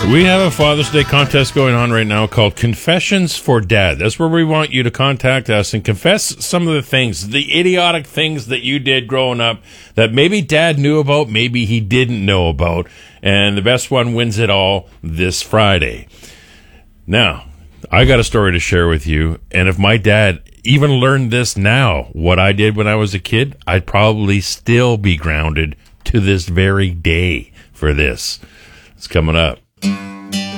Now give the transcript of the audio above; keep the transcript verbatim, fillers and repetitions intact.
We have a Father's Day contest going on right now called Confessions for Dad. That's where we want you to contact us and confess some of the things, the idiotic things that you did growing up that maybe Dad knew about, maybe he didn't know about. And the best one wins it all this Friday. Now, I got a story to share with you. And if my dad even learned this now, what I did when I was a kid, I'd probably still be grounded to this very day for this. It's coming up.